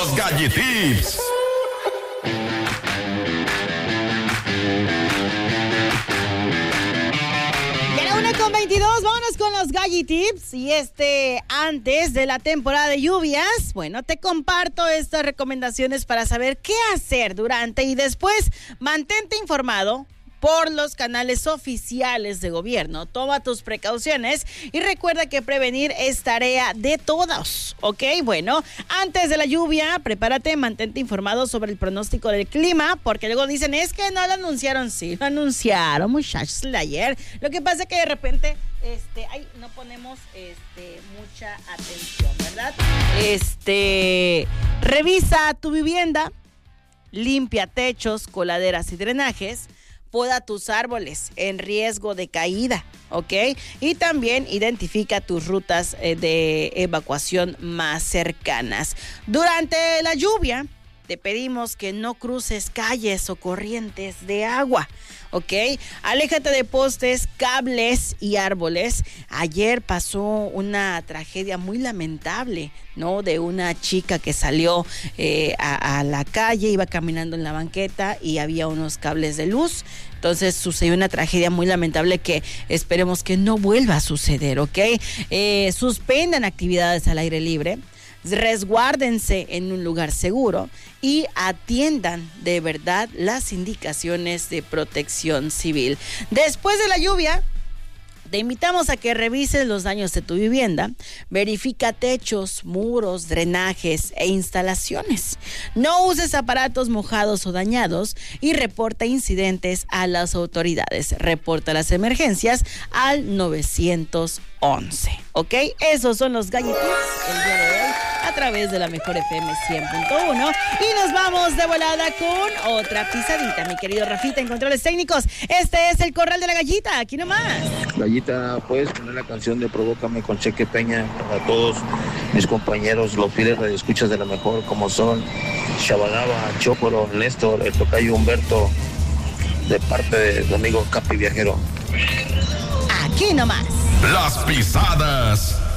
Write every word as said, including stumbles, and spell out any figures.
Los Galletips. Con veintidós, vámonos con los Galletips. Y este, antes de la temporada de lluvias, bueno, te comparto estas recomendaciones para saber qué hacer durante y después. Mantente informado por los canales oficiales de gobierno. Toma tus precauciones y recuerda que prevenir es tarea de todos, ¿ok? Bueno, antes de la lluvia, prepárate, mantente informado sobre el pronóstico del clima, porque luego dicen, es que no lo anunciaron. Sí, lo anunciaron, muchachos, de ayer. Lo que pasa es que de repente, este, ay, no ponemos, este, mucha atención, ¿verdad? Este, revisa tu vivienda, limpia techos, coladeras y drenajes, poda tus árboles en riesgo de caída, ¿ok? Y también identifica tus rutas de evacuación más cercanas. Durante la lluvia, te pedimos que no cruces calles o corrientes de agua, ¿ok? Aléjate de postes, cables y árboles. Ayer pasó una tragedia muy lamentable, ¿no? De una chica que salió eh, a, a la calle, iba caminando en la banqueta y había unos cables de luz. Entonces sucedió una tragedia muy lamentable que esperemos que no vuelva a suceder, ¿ok? Eh, suspendan actividades al aire libre. Resguárdense en un lugar seguro y atiendan de verdad las indicaciones de protección civil. Después de la lluvia, te invitamos a que revises los daños de tu vivienda, verifica techos, muros, drenajes e instalaciones. No uses aparatos mojados o dañados y reporta incidentes a las autoridades. Reporta las emergencias al nueve once, ¿ok? Esos son los Galletips el día de hoy a través de la mejor F M cien punto uno y nos vamos de volada con otra pisadita, mi querido Rafita en controles técnicos. Este es el Corral de la Gallita, aquí nomás. Gallita, puedes poner la canción de Provócame con Cheque Peña para todos mis compañeros, los fieles radioescuchas de la mejor, como son Shabadaba, Chocoro, Néstor, el tocayo Humberto, de parte de tu amigo Capi Viajero. Aquí nomás. Las pisadas